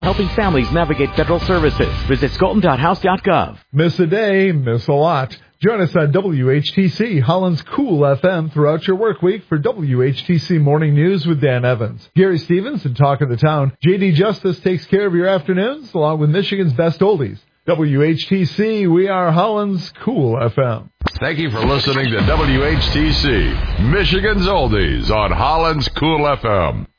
helping families navigate federal services. Visit Scholton.house.gov. Miss a day, miss a lot. Join us on WHTC, Holland's Cool FM, throughout your work week for WHTC Morning News with Dan Evans. Gary Stevens and Talk of the Town. JD Justice takes care of your afternoons, along with Michigan's best oldies. WHTC, we are Holland's Cool FM. Thank you for listening to WHTC, Michigan's Oldies on Holland's Cool FM.